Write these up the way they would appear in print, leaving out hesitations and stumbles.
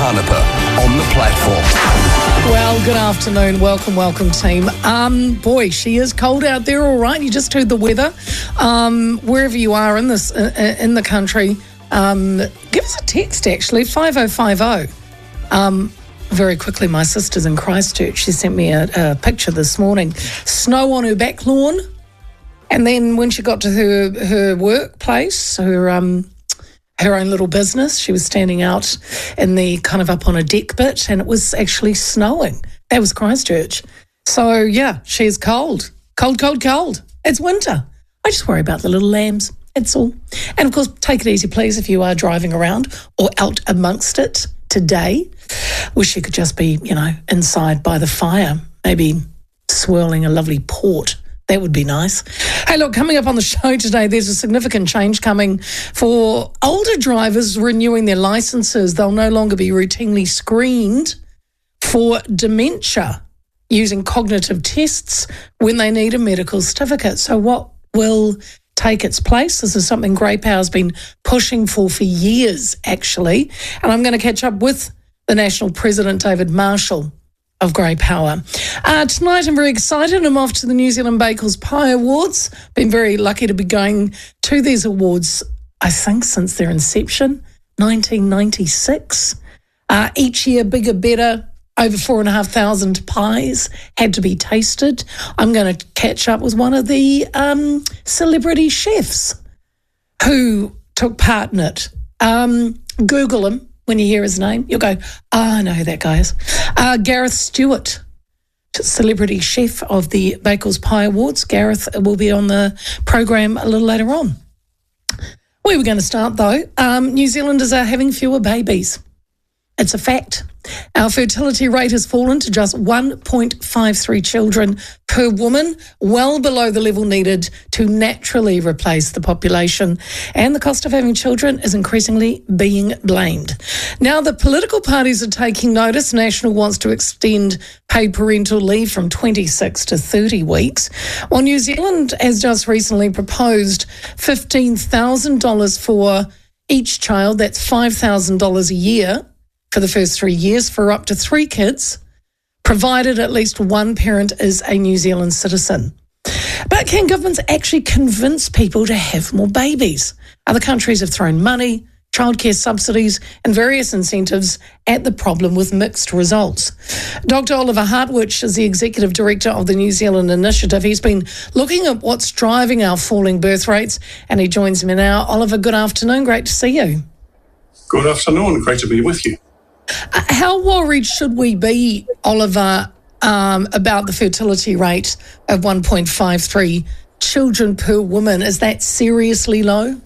Canepa on the platform. Well, good afternoon. Welcome, team. Boy, she is cold out there, all right. You just heard the weather. Wherever you are in the country, give us a text, actually, 5050. Very quickly, my sister's in Christchurch. She sent me a picture this morning. Snow on her back lawn. And then when she got to her workplace, her own little business, she was standing out in the kind of up on a deck bit, and it was actually snowing. That was Christchurch. So, yeah, she's cold. Cold. It's winter. I just worry about the little lambs. That's all. And, of course, take it easy, please, if you are driving around or out amongst it today. Wish you could just be, inside by the fire, maybe swirling a lovely port. That would be nice. Hey, look, coming up on the show today, there's a significant change coming for older drivers renewing their licences. They'll no longer be routinely screened for dementia using cognitive tests when they need a medical certificate. So what will take its place? This is something Grey Power's been pushing for years, actually. And I'm going to catch up with the National President, David Marshall, of Grey Power. Tonight I'm very excited. I'm off to the New Zealand Bakers Pie Awards. Been very lucky to be going to these awards, I think, since their inception, 1996. Each year, bigger, better, over 4,500 pies had to be tasted. I'm going to catch up with one of the celebrity chefs who took part in it. Google him. When you hear his name, you'll go, I know who that guy is. Gareth Stewart, celebrity chef of the Bakers Pie Awards. Gareth will be on the program a little later on. We were going to start, though. New Zealanders are having fewer babies. It's a fact. Our fertility rate has fallen to just 1.53 children per woman, well below the level needed to naturally replace the population. And the cost of having children is increasingly being blamed. Now, the political parties are taking notice. National wants to extend paid parental leave from 26 to 30 weeks, while New Zealand has just recently proposed $15,000 for each child. That's $5,000 a year for the first 3 years for up to 3 kids, provided at least one parent is a New Zealand citizen. But can governments actually convince people to have more babies? Other countries have thrown money, childcare subsidies and various incentives at the problem with mixed results. Dr. Oliver Hartwich is the Executive Director of the New Zealand Initiative. He's been looking at what's driving our falling birth rates, and he joins me now. Oliver, good afternoon. Great to see you. Good afternoon. Great to be with you. How worried should we be, Oliver, about the fertility rate of 1.53 children per woman? Is that seriously low?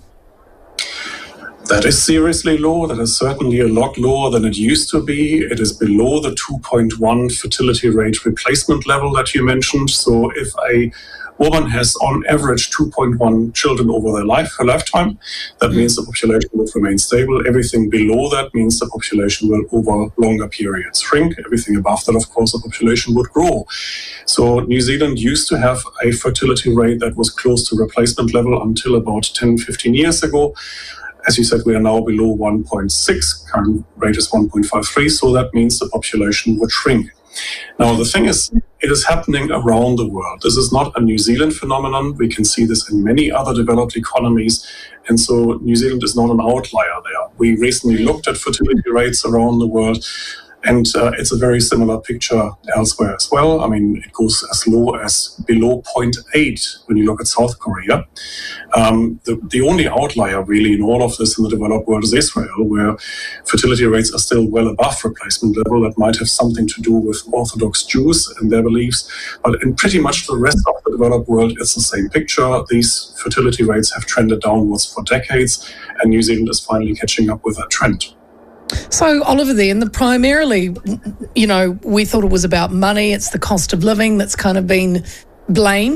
That is seriously low. That is certainly a lot lower than it used to be. It is below the 2.1 fertility rate replacement level that you mentioned. So if a woman has on average 2.1 children over her lifetime, that means the population will remain stable. Everything below that means the population will over longer periods shrink. Everything above that, of course, the population would grow. So New Zealand used to have a fertility rate that was close to replacement level until about 10, 15 years ago. As you said, we are now below 1.6. Current rate is 1.53, so that means the population would shrink. Now, the thing is, it is happening around the world. This is not a New Zealand phenomenon. We can see this in many other developed economies. And so New Zealand is not an outlier there. We recently looked at fertility rates around the world, and it's a very similar picture elsewhere as well. I mean, it goes as low as below 0.8 when you look at South Korea. The only outlier really in all of this in the developed world is Israel, where fertility rates are still well above replacement level. That might have something to do with Orthodox Jews and their beliefs. But in pretty much the rest of the developed world, it's the same picture. These fertility rates have trended downwards for decades, and New Zealand is finally catching up with that trend. So, Oliver, then, primarily, we thought it was about money. It's the cost of living that's kind of been blamed,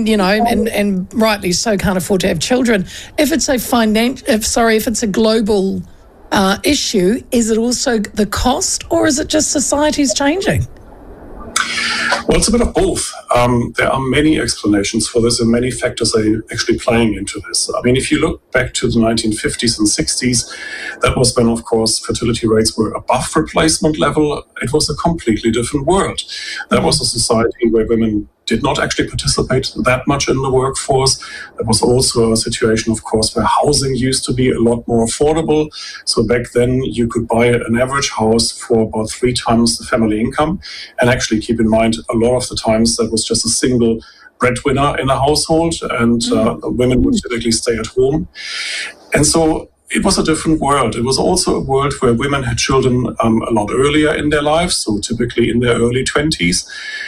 and rightly so, can't afford to have children. If it's if it's a global issue, is it also the cost, or is it just society's changing? Well, it's a bit of both. There are many explanations for this and many factors are actually playing into this. I mean, if you look back to the 1950s and 60s, that was when, of course, fertility rates were above replacement level. It was a completely different world. That was a society where women did not actually participate that much in the workforce. There was also a situation, of course, where housing used to be a lot more affordable. So back then you could buy an average house for about 3 times the family income. And actually keep in mind, a lot of the times that was just a single breadwinner in a household, and women would typically stay at home. And so it was a different world. It was also a world where women had children a lot earlier in their lives, so typically in their early 20s.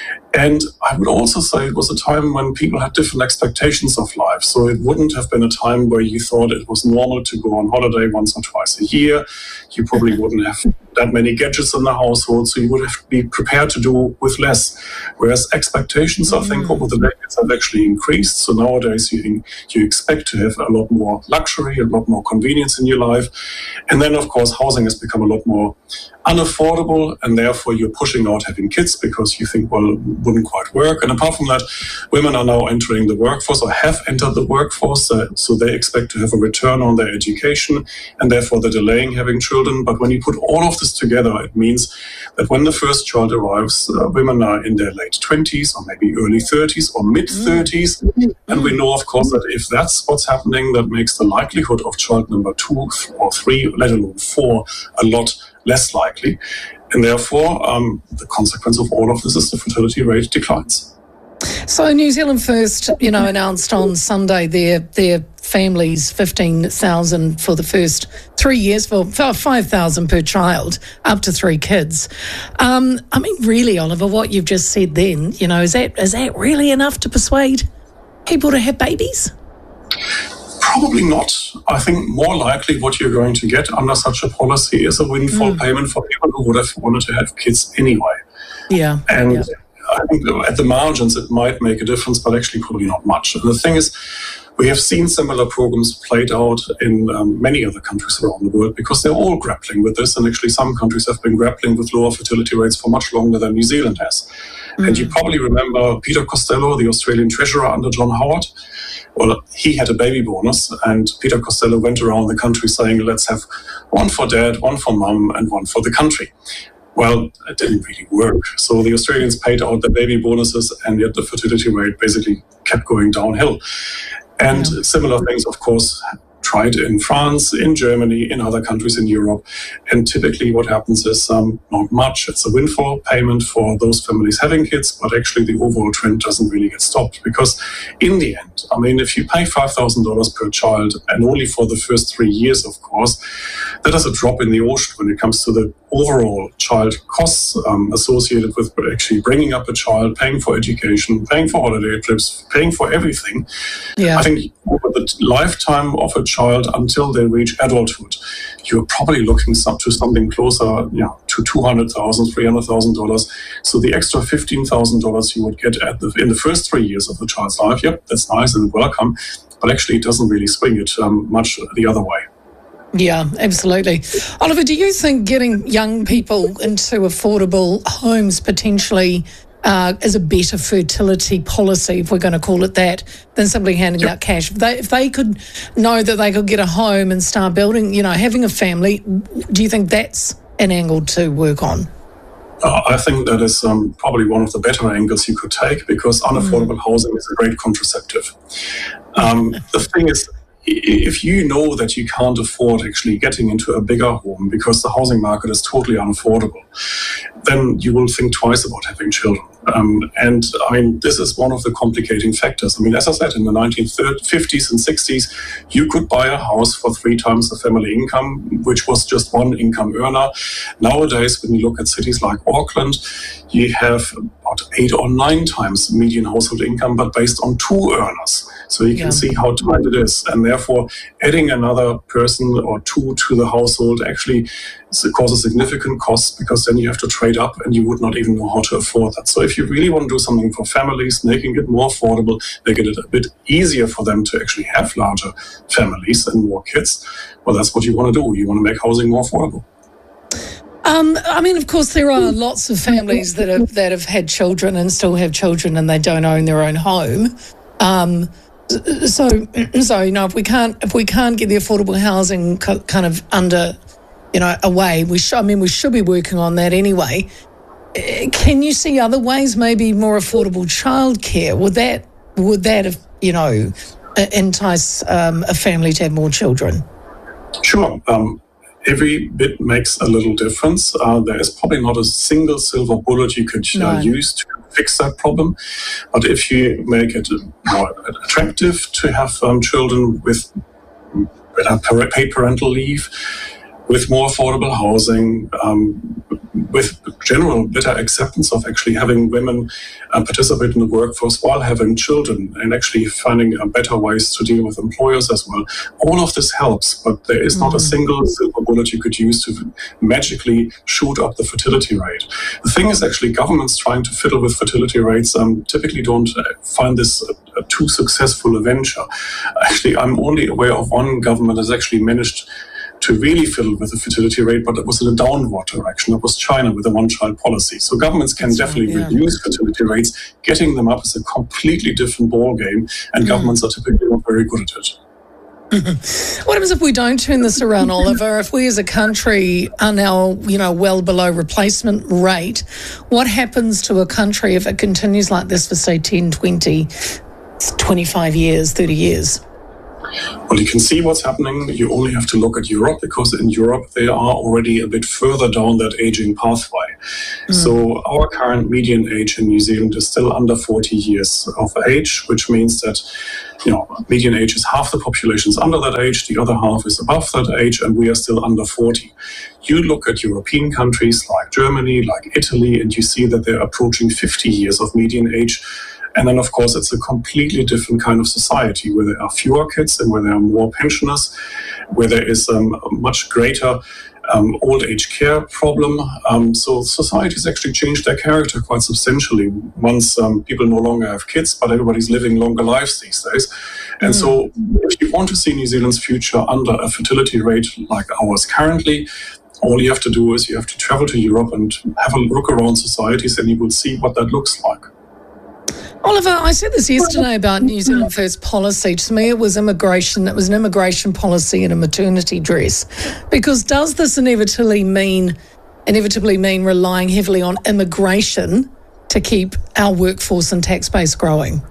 And I would also say it was a time when people had different expectations of life. So it wouldn't have been a time where you thought it was normal to go on holiday once or twice a year. You probably wouldn't have that many gadgets in the household, so you would have to be prepared to do with less. Whereas expectations, I think, over the decades have actually increased. So nowadays you expect to have a lot more luxury, a lot more convenience in your life. And then, of course, housing has become a lot more unaffordable, and therefore you're pushing out having kids because you think, well, it wouldn't quite work. And apart from that, women are now entering the workforce or have entered the workforce, so they expect to have a return on their education, and therefore they're delaying having children. But when you put all of this together, it means that when the first child arrives, women are in their late 20s or maybe early 30s or mid 30s. And we know, of course, that if that's what's happening, that makes the likelihood of child number 2 or 3, let alone 4, a lot less likely. And therefore, the consequence of all of this is the fertility rate declines. So New Zealand First, announced on Sunday their families 15,000 for the first 3 years, for 5,000 per child, up to 3 kids. I mean, really, Oliver, what you've just said then, is that really enough to persuade people to have babies? Probably not. I think more likely what you're going to get under such a policy is a windfall payment for people who would have wanted to have kids anyway. Yeah. And I think at the margins it might make a difference, but actually probably not much. And the thing is, we have seen similar programs played out in many other countries around the world because they're all grappling with this. And actually some countries have been grappling with lower fertility rates for much longer than New Zealand has. And you probably remember Peter Costello, the Australian Treasurer under John Howard. Well, he had a baby bonus, and Peter Costello went around the country saying, let's have one for dad, one for mum, and one for the country. Well, it didn't really work. So the Australians paid out their baby bonuses, and yet the fertility rate basically kept going downhill. And similar things, of course, tried in France, in Germany, in other countries in Europe. And typically what happens is not much. It's a windfall payment for those families having kids, but actually the overall trend doesn't really get stopped. Because in the end, I mean, if you pay $5,000 per child, and only for the first 3 years, of course, that is a drop in the ocean when it comes to the overall child costs associated with actually bringing up a child, paying for education, paying for holiday trips, paying for everything. Yeah. I think over the lifetime of a child until they reach adulthood, you're probably looking to something closer to $200,000, $300,000. So the extra $15,000 you would get in the first 3 years of the child's life, that's nice and welcome, but actually it doesn't really swing it much the other way. Yeah, absolutely. Oliver, do you think getting young people into affordable homes potentially is a better fertility policy, if we're going to call it that, than simply handing out cash? If they could know that they could get a home and start building, having a family, do you think that's an angle to work on? I think that is probably one of the better angles you could take, because unaffordable housing is a great contraceptive. The thing is, if you know that you can't afford actually getting into a bigger home because the housing market is totally unaffordable, then you will think twice about having children. And I mean, this is one of the complicating factors. I mean, as I said, in the 1950s and 60s, you could buy a house for 3 times the family income, which was just one income earner. Nowadays, when you look at cities like Auckland, you have about 8 or 9 times median household income, but based on 2 earners. So you can see how tight it is. And therefore, adding another person or 2 to the household actually causes significant costs, because then you have to trade up and you would not even know how to afford that. So if you really want to do something for families, making it more affordable, making it a bit easier for them to actually have larger families and more kids, well, that's what you want to do. You want to make housing more affordable. I mean, of course, there are lots of families that have had children and still have children, and they don't own their own home. So if we can't get the affordable housing kind of under, away, we should be working on that anyway. Can you see other ways, maybe more affordable childcare? Would that entice a family to have more children? Sure. Every bit makes a little difference. There is probably not a single silver bullet you could use to fix that problem. But if you make it more attractive to have children with paid parental leave, with more affordable housing, with general better acceptance of actually having women participate in the workforce while having children, and actually finding better ways to deal with employers as well. All of this helps, but there is not a single silver bullet you could use to magically shoot up the fertility rate. The thing is, actually, governments trying to fiddle with fertility rates typically don't find this a too successful a venture. Actually, I'm only aware of one government that's actually managed to really fiddle with the fertility rate, but it was in a downward direction. It was China with a one-child policy. So governments can definitely reduce fertility rates. Getting them up is a completely different ballgame, and governments are typically not very good at it. What happens if we don't turn this around, Oliver? If we as a country are now, well below replacement rate, what happens to a country if it continues like this for, say, 10, 20, 25 years, 30 years? Well, you can see what's happening. You only have to look at Europe, because in Europe they are already a bit further down that aging pathway. So our current median age in New Zealand is still under 40 years of age, which means that median age is half the population is under that age, the other half is above that age, and we are still under 40. You look at European countries like Germany, like Italy, and you see that they're approaching 50 years of median age. And then, of course, it's a completely different kind of society where there are fewer kids and where there are more pensioners, where there is a much greater old age care problem. So societies actually changed their character quite substantially once people no longer have kids, but everybody's living longer lives these days. And so if you want to see New Zealand's future under a fertility rate like ours currently, all you have to do is you have to travel to Europe and have a look around societies, and you will see what that looks like. Oliver, I said this yesterday about New Zealand First policy. To me, it was immigration. It was an immigration policy in a maternity dress. Because does this inevitably mean relying heavily on immigration to keep our workforce and tax base growing?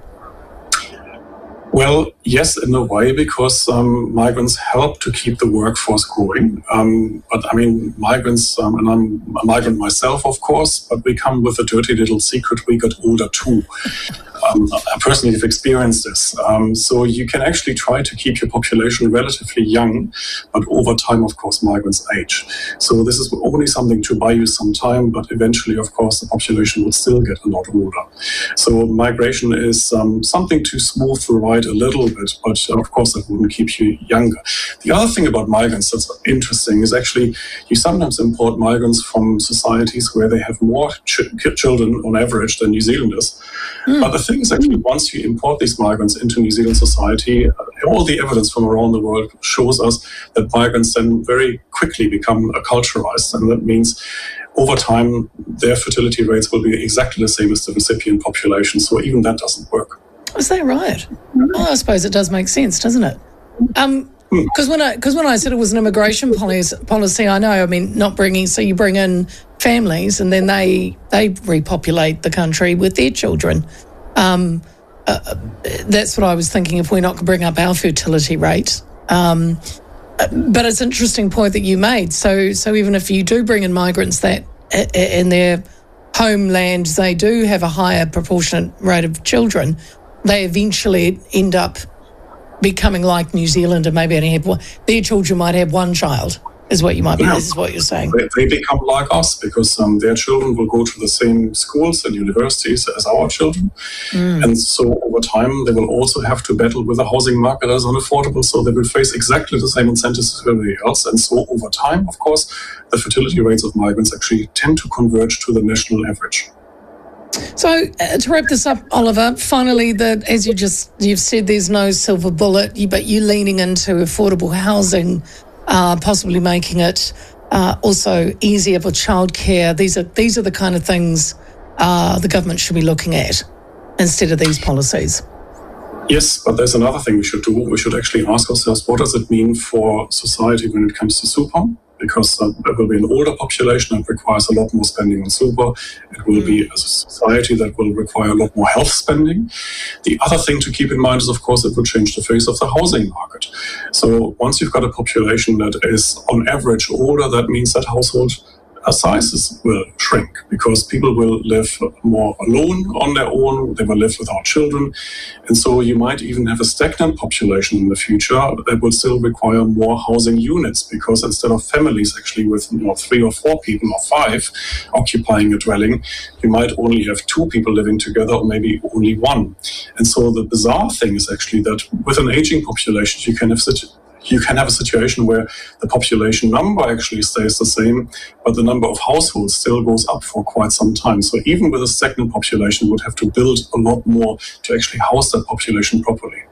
Well, yes, in a way, because migrants help to keep the workforce growing. But I mean, migrants, and I'm a migrant myself, of course, but we come with a dirty little secret: we got older too. I personally have experienced this. So you can actually try to keep your population relatively young, but over time, of course, migrants age. So this is only something to buy you some time, but eventually, of course, the population will still get a lot older. So migration is something to smooth the ride a little bit, but of course, that wouldn't keep you younger. The other thing about migrants that's interesting is actually you sometimes import migrants from societies where they have more children on average than New Zealanders. But the thing is, actually, once you import these migrants into New Zealand society, all the evidence from around the world shows us that migrants then very quickly become acculturized, and that means over time their fertility rates will be exactly the same as the recipient population. So even that doesn't work. Is that right? Well, I suppose it does make sense, doesn't it? Because when I said it was an immigration policy, I know. I mean, not bringing. So you bring in families, and then they repopulate the country with their children. That's what I was thinking. If we're not going to bring up our fertility rate, but it's an interesting point that you made. So even if you do bring in migrants that in their homeland, they do have a higher proportionate rate of children, they eventually end up becoming like New Zealand and maybe only have one. Their children might have one child, is what you might be. This is what you're saying. They become like us because their children will go to the same schools and universities as our children. And so over time, they will also have to battle with a housing market that is unaffordable. So they will face exactly the same incentives as everybody else. And so over time, of course, the fertility rates of migrants actually tend to converge to the national average. So to wrap this up, Oliver, finally, as you've said, there's no silver bullet, but you leaning into affordable housing, possibly making it also easier for childcare. These are the kind of things the government should be looking at instead of these policies. Yes, but there's another thing we should do. We should actually ask ourselves, what does it mean for society when it comes to super? Because there will be an older population that requires a lot more spending on super. It will be a society that will require a lot more health spending. The other thing to keep in mind is, of course, it will change the face of the housing market. So once you've got a population that is on average older, that means that household sizes will shrink because people will live more alone on their own, they will live without children, and so you might even have a stagnant population in the future that will still require more housing units, because instead of families actually with 3 or 4 people or 5 occupying a dwelling, you might only have 2 people living together or maybe only 1. And so the bizarre thing is actually that with an aging population you can have a situation where the population number actually stays the same, but the number of households still goes up for quite some time. So even with a stagnant population, we would have to build a lot more to actually house that population properly.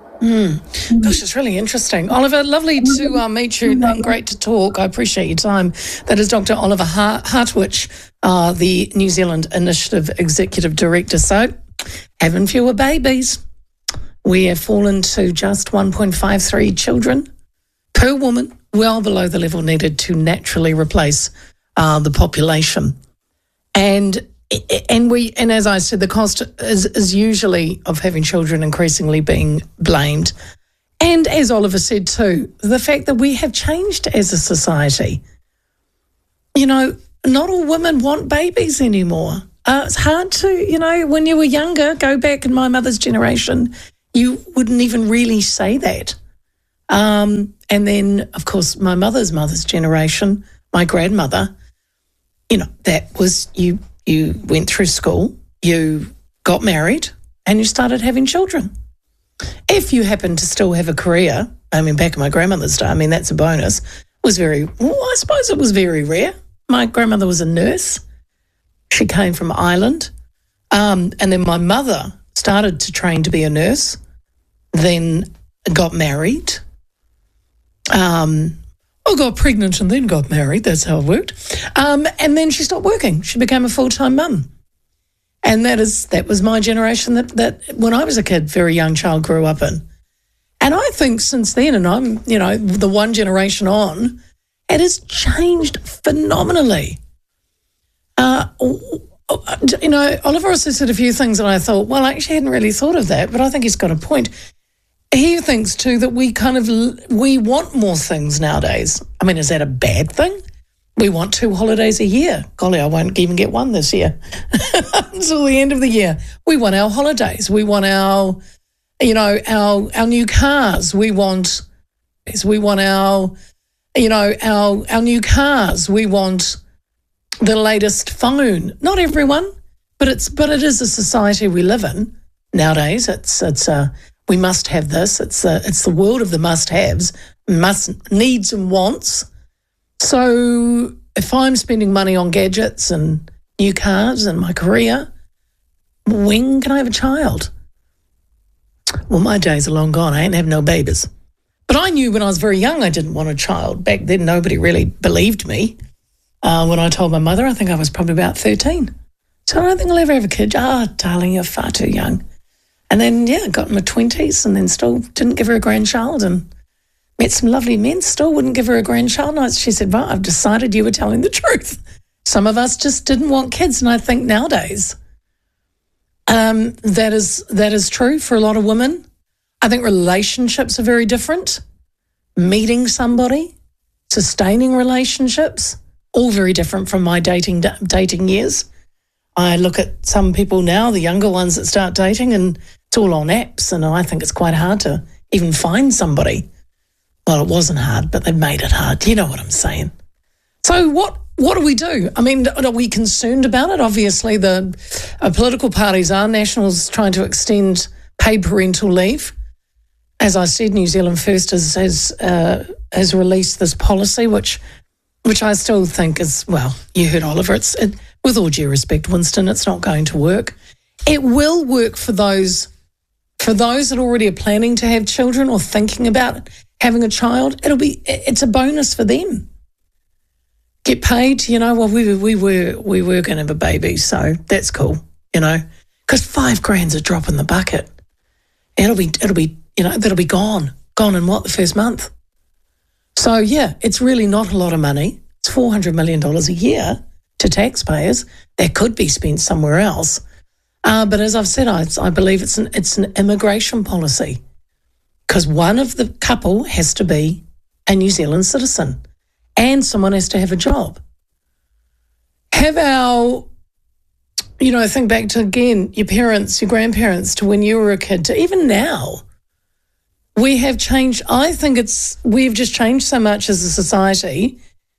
Gosh, it's really interesting. Oliver, lovely to meet you and great to talk. I appreciate your time. That is Dr. Oliver Hartwich, the New Zealand Initiative Executive Director. So, having fewer babies. We have fallen to just 1.53 children per woman, well below the level needed to naturally replace the population. And as I said, the cost is usually of having children increasingly being blamed. And as Oliver said too, the fact that we have changed as a society. Not all women want babies anymore. It's hard to, when you were younger, go back in my mother's generation, you wouldn't even really say that. And then, of course, my mother's generation, my grandmother, that was you went through school, you got married, and you started having children. If you happen to still have a career, back in my grandmother's day, that's a bonus, I suppose it was very rare. My grandmother was a nurse. She came from Ireland. And then my mother started to train to be a nurse, then got married, got pregnant and then got married. That's how it worked. And then she stopped working. She became a full-time mum. And that was my generation that when I was a kid, very young child, grew up in. And I think since then, and I'm, the one generation on, it has changed phenomenally. Oliver also said a few things and I thought, well, I actually hadn't really thought of that, but I think he's got a point. He thinks too that we want more things nowadays. Is that a bad thing? We want 2 holidays a year. Golly, I won't even get one this year until the end of the year. We want our holidays. We want our new cars. We want our new cars. We want the latest phone. Not everyone, but it is a society we live in nowadays. It's we must have this. It's the world of the must-haves, needs and wants. So if I'm spending money on gadgets and new cars and my career, when can I have a child? Well, my days are long gone. I ain't have no babies. But I knew when I was very young I didn't want a child. Back then, nobody really believed me. When I told my mother, I think I was probably about 13. So I don't think I'll ever have a kid. Darling, you're far too young. And then, got in my 20s and then still didn't give her a grandchild and met some lovely men, still wouldn't give her a grandchild. And she said, well, I've decided you were telling the truth. Some of us just didn't want kids. And I think nowadays that is true for a lot of women. I think relationships are very different. Meeting somebody, sustaining relationships, all very different from my dating years. I look at some people now, the younger ones that start dating, and it's all on apps, and I think it's quite hard to even find somebody. Well, it wasn't hard, but they've made it hard. You know what I'm saying? So what do we do? Are we concerned about it? Obviously, the political parties are. Nationals trying to extend paid parental leave. As I said, New Zealand First has released this policy, which I still think is, well, you heard Oliver, with all due respect, Winston, it's not going to work. It will work for those that already are planning to have children or thinking about having a child. It's a bonus for them. get paid, well, we were going to have a baby, so that's cool, because $5,000's a drop in the bucket. It'll be that'll be gone in what, the first month. So yeah, it's really not a lot of money. It's $400 million a year to taxpayers that could be spent somewhere else. But as I've said, I believe it's an immigration policy, because one of the couple has to be a New Zealand citizen and someone has to have a job. Think back to, again, your parents, your grandparents, to when you were a kid, to even now. We have changed. I think we've just changed so much as a society.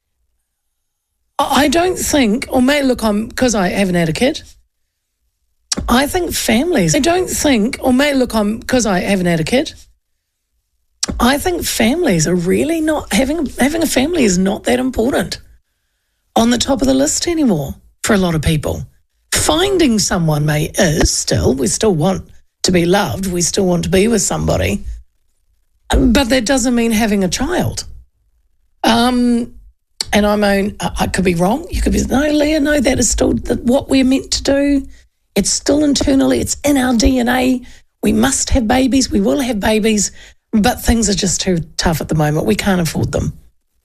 I don't think, because I haven't had a kid, I think families, because I haven't had a kid, I think families are really not, having a family is not that important on the top of the list anymore for a lot of people. Finding someone is still, we still want to be loved, we still want to be with somebody, but that doesn't mean having a child. And I could be wrong. You could be, no, Leah, no, that is still what we're meant to do. It's still internally, it's in our DNA. We must have babies, we will have babies, but things are just too tough at the moment. We can't afford them.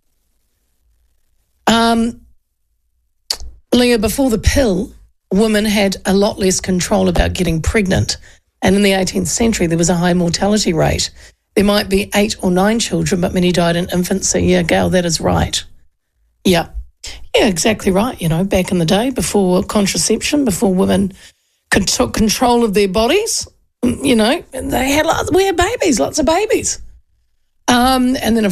Leah, before the pill, women had a lot less control about getting pregnant. And in the 18th century, there was a high mortality rate. There might be 8 or 9 children, but many died in infancy. Yeah, Gail, that is right. Yeah, exactly right. Back in the day, before contraception, before women took control of their bodies, we had babies, lots of babies. And then, of